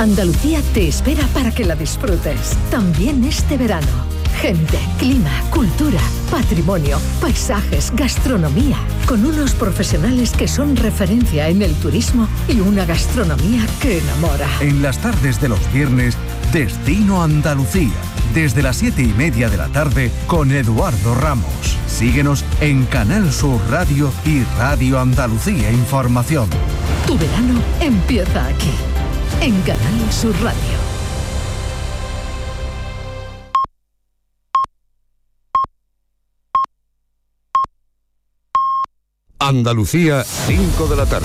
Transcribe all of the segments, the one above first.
Andalucía te espera para que la disfrutes, también este verano. Gente, clima, cultura, patrimonio, paisajes, gastronomía, con unos profesionales que son referencia en el turismo y una gastronomía que enamora. En las tardes de los viernes, Destino Andalucía, desde las 7:30 de la tarde con Eduardo Ramos. Síguenos en Canal Sur Radio y Radio Andalucía Información. Tu verano empieza aquí, en Canal Sur Radio. Andalucía, 5 de la tarde.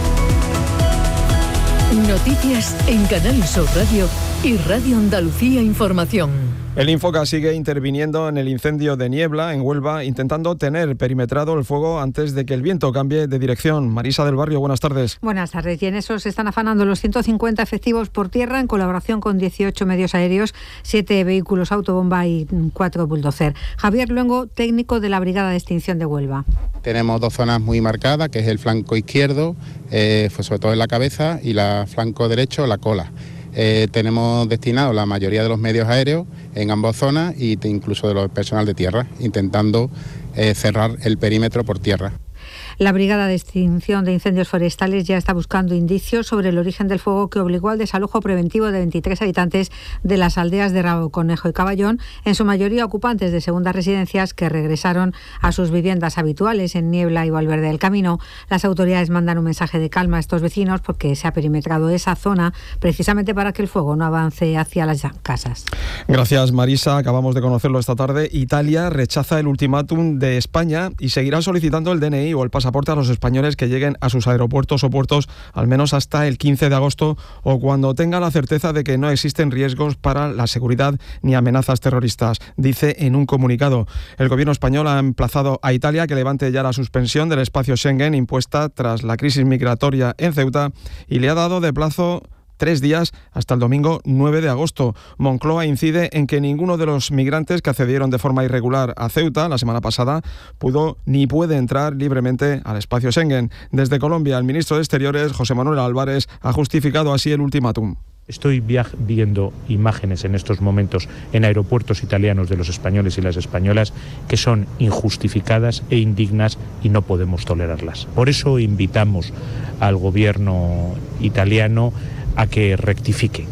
Noticias en Canal Sur Radio y Radio Andalucía Información. El Infoca sigue interviniendo en el incendio de Niebla, en Huelva, intentando tener perimetrado el fuego antes de que el viento cambie de dirección. Marisa del Barrio, buenas tardes. Buenas tardes. Y en eso se están afanando los 150 efectivos por tierra en colaboración con 18 medios aéreos, 7 vehículos autobomba y 4 bulldozer. Javier Luengo, técnico de la Brigada de Extinción de Huelva. Tenemos dos zonas muy marcadas, que es el flanco izquierdo, sobre todo en la cabeza, y el flanco derecho, la cola. Tenemos destinado la mayoría de los medios aéreos en ambas zonas e incluso de los personal de tierra, intentando cerrar el perímetro por tierra. La Brigada de Extinción de Incendios Forestales ya está buscando indicios sobre el origen del fuego que obligó al desalojo preventivo de 23 habitantes de las aldeas de Rabo, Conejo y Caballón, en su mayoría ocupantes de segundas residencias que regresaron a sus viviendas habituales en Niebla y Valverde del Camino. Las autoridades mandan un mensaje de calma a estos vecinos porque se ha perimetrado esa zona precisamente para que el fuego no avance hacia las casas. Gracias, Marisa. Acabamos de conocerlo esta tarde. Italia rechaza el ultimátum de España y seguirá solicitando el DNI o el pasaporte a los españoles que lleguen a sus aeropuertos o puertos al menos hasta el 15 de agosto o cuando tenga la certeza de que no existen riesgos para la seguridad ni amenazas terroristas, dice en un comunicado. El gobierno español ha emplazado a Italia que levante ya la suspensión del espacio Schengen impuesta tras la crisis migratoria en Ceuta y le ha dado de plazo 3 días hasta el domingo 9 de agosto. Moncloa incide en que ninguno de los migrantes que accedieron de forma irregular a Ceuta la semana pasada pudo ni puede entrar libremente al espacio Schengen. Desde Colombia, el ministro de Exteriores, José Manuel Álvarez, ha justificado así el ultimátum. Estoy viendo imágenes en estos momentos en aeropuertos italianos de los españoles y las españolas que son injustificadas e indignas y no podemos tolerarlas. Por eso invitamos al gobierno italiano a que rectifique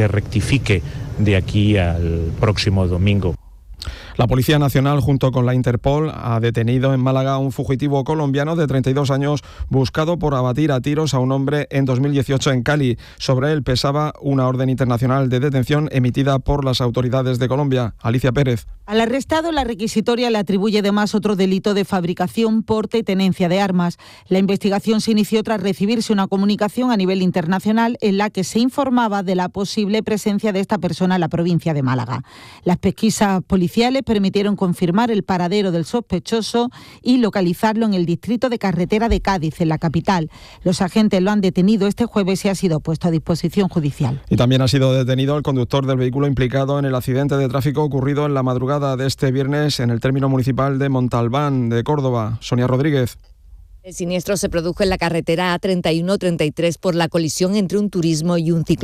de aquí al próximo domingo. La Policía Nacional, junto con la Interpol, ha detenido en Málaga a un fugitivo colombiano de 32 años buscado por abatir a tiros a un hombre en 2018 en Cali. Sobre él pesaba una orden internacional de detención emitida por las autoridades de Colombia. Alicia Pérez. Al arrestado, la requisitoria le atribuye además otro delito de fabricación, porte y tenencia de armas. La investigación se inició tras recibirse una comunicación a nivel internacional en la que se informaba de la posible presencia de esta persona en la provincia de Málaga. Las pesquisas policiales permitieron confirmar el paradero del sospechoso y localizarlo en el distrito de Carretera de Cádiz, en la capital. Los agentes lo han detenido este jueves y ha sido puesto a disposición judicial. Y también ha sido detenido el conductor del vehículo implicado en el accidente de tráfico ocurrido en la madrugada de este viernes en el término municipal de Montalbán, de Córdoba. Sonia Rodríguez. El siniestro se produjo en la carretera A31-33 por la colisión entre un turismo y un ciclista.